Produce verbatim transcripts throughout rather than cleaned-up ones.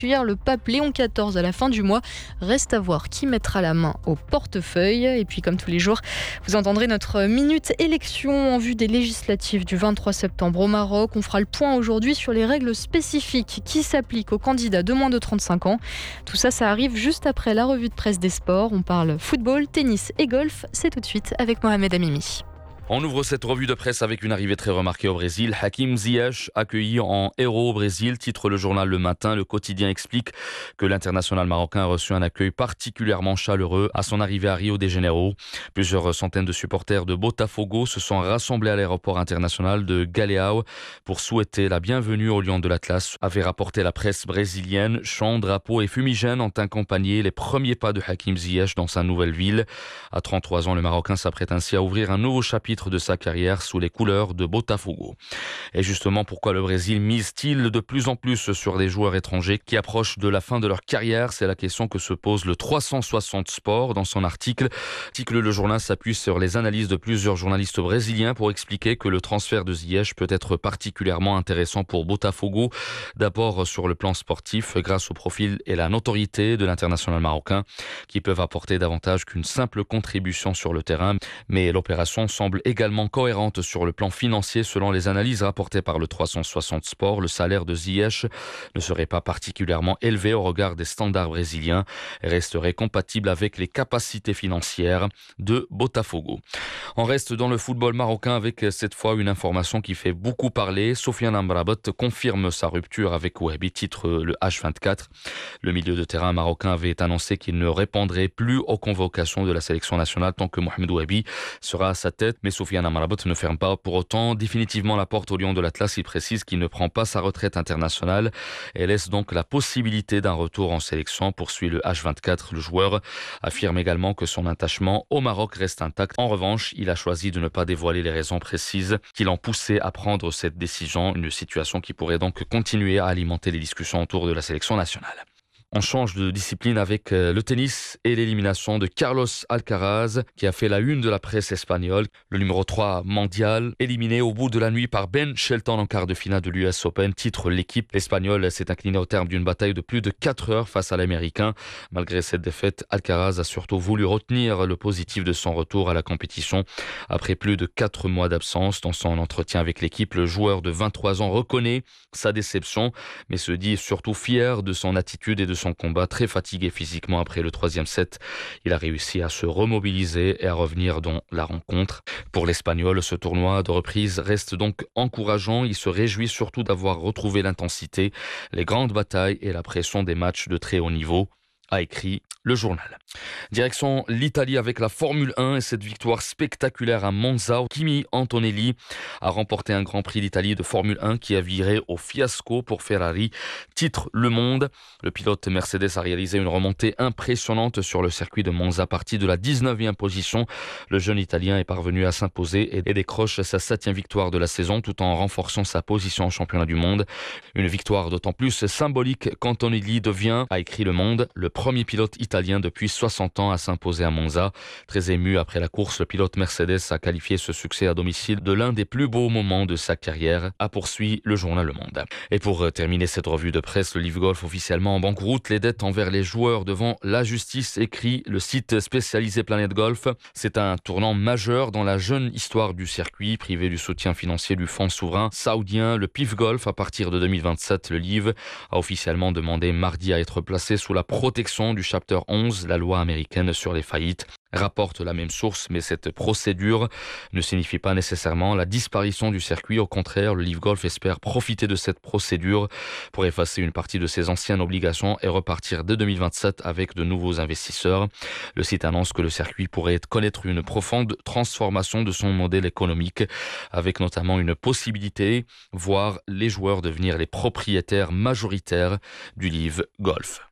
accueillir le pape Léon quatorze à la fin du mois. Reste à voir qui mettra la main au portefeuille. Et puis comme tous les jours, vous entendrez notre minute élection en vue des législatives du vingt-trois septembre au Maroc. On fera le point aujourd'hui sur les règles spécifiques qui s'appliquent aux candidats de moins de trente-cinq ans. Tout ça, ça arrive juste après la revue de presse des sports. On parle football, tennis et golf. C'est tout de suite avec Mohamed Amimi. On ouvre cette revue de presse avec une arrivée très remarquée au Brésil. Hakim Ziyech, accueilli en héros au Brésil, titre le journal Le Matin. Le quotidien explique que l'international marocain a reçu un accueil particulièrement chaleureux à son arrivée à Rio de Janeiro. Plusieurs centaines de supporters de Botafogo se sont rassemblés à l'aéroport international de Galeão pour souhaiter la bienvenue au Lion de l'Atlas, avait rapporté la presse brésilienne. Chants, drapeaux et fumigènes ont accompagné les premiers pas de Hakim Ziyech dans sa nouvelle ville. À trente-trois ans, le Marocain s'apprête ainsi à ouvrir un nouveau chapitre de sa carrière sous les couleurs de Botafogo. Et justement, pourquoi le Brésil mise-t-il de plus en plus sur des joueurs étrangers qui approchent de la fin de leur carrière? C'est la question que se pose le trois cent soixante Sport dans son article. Article, le journal s'appuie sur les analyses de plusieurs journalistes brésiliens pour expliquer que le transfert de Ziyech peut être particulièrement intéressant pour Botafogo. D'abord sur le plan sportif, grâce au profil et la notoriété de l'international marocain qui peuvent apporter davantage qu'une simple contribution sur le terrain. Mais l'opération semble également cohérente sur le plan financier. Selon les analyses rapportées par le trois cent soixante Sport, le salaire de Ziyech ne serait pas particulièrement élevé au regard des standards brésiliens et resterait compatible avec les capacités financières de Botafogo. On reste dans le football marocain avec cette fois une information qui fait beaucoup parler. Sofiane Amrabat confirme sa rupture avec Wahbi, titre le H vingt-quatre. Le milieu de terrain marocain avait annoncé qu'il ne répondrait plus aux convocations de la sélection nationale tant que Mohamed Wahbi sera à sa tête. Mais Sofiane Amrabat ne ferme pas pour autant définitivement la porte au Lion de l'Atlas. Il précise qu'il ne prend pas sa retraite internationale et laisse donc la possibilité d'un retour en sélection, poursuit le H vingt-quatre. Le joueur affirme également que son attachement au Maroc reste intact. En revanche, il a choisi de ne pas dévoiler les raisons précises qui l'ont poussé à prendre cette décision, une situation qui pourrait donc continuer à alimenter les discussions autour de la sélection nationale. On change de discipline avec le tennis et l'élimination de Carlos Alcaraz qui a fait la une de la presse espagnole. Le numéro trois mondial éliminé au bout de la nuit par Ben Shelton en quart de finale de l'U S Open, titre l'équipe. L'Espagnol s'est incliné au terme d'une bataille de plus de quatre heures face à l'Américain. Malgré cette défaite, Alcaraz a surtout voulu retenir le positif de son retour à la compétition. Après plus de quatre mois d'absence, dans son entretien avec l'équipe, le joueur de vingt-trois ans reconnaît sa déception mais se dit surtout fier de son attitude et de son combat. Très fatigué physiquement après le troisième set, il a réussi à se remobiliser et à revenir dans la rencontre. Pour l'Espagnol, ce tournoi de reprise reste donc encourageant. Il se réjouit surtout d'avoir retrouvé l'intensité, les grandes batailles et la pression des matchs de très haut niveau, a écrit le journal. Direction l'Italie avec la Formule un et cette victoire spectaculaire à Monza. Kimi Antonelli a remporté un Grand Prix d'Italie de Formule un qui a viré au fiasco pour Ferrari, titre Le Monde. Le pilote Mercedes a réalisé une remontée impressionnante sur le circuit de Monza, parti de la dix-neuvième position. Le jeune Italien est parvenu à s'imposer et décroche sa septième victoire de la saison tout en renforçant sa position au championnat du monde. Une victoire d'autant plus symbolique qu'Antonelli devient, a écrit Le Monde, le premier pilote italien depuis soixante ans à s'imposer à Monza. Très ému après la course, le pilote Mercedes a qualifié ce succès à domicile de l'un des plus beaux moments de sa carrière, a poursuivi le journal Le Monde. Et pour terminer cette revue de presse, le Live Golf officiellement en banqueroute, les dettes envers les joueurs devant la justice, écrit le site spécialisé Planète Golf. C'est un tournant majeur dans la jeune histoire du circuit. Privé du soutien financier du fonds souverain saoudien, le P I F Golf, à partir de deux mille vingt-sept, le Live a officiellement demandé mardi à être placé sous la protection du Chapter onze, la loi américaine sur les faillites. Rapporte la même source, mais cette procédure ne signifie pas nécessairement la disparition du circuit. Au contraire, le Live Golf espère profiter de cette procédure pour effacer une partie de ses anciennes obligations et repartir dès deux mille vingt-sept avec de nouveaux investisseurs. Le site annonce que le circuit pourrait connaître une profonde transformation de son modèle économique, avec notamment une possibilité, voir les joueurs devenir les propriétaires majoritaires du Live Golf.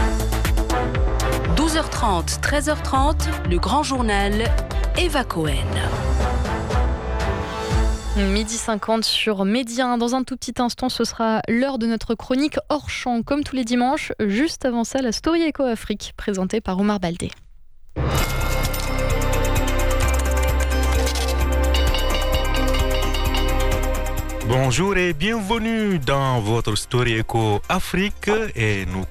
douze heures trente, treize heures trente, le grand journal, Eva Cohen. midi cinquante sur Média. Dans un tout petit instant, ce sera l'heure de notre chronique hors champ, comme tous les dimanches. Juste avant ça, la Story Eco Afrique, présentée par Omar Baldé. Bonjour et bienvenue dans votre Story Echo Afrique et nous